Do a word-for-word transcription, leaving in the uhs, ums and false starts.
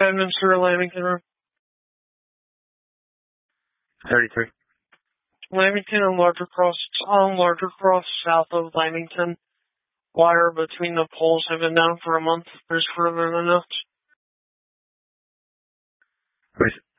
Bedminster, Lamington Road. thirty-three. Lamington and Larger Cross, on Larger Cross, south of Lamington. Wire between the poles have been down for a month. There's further than that.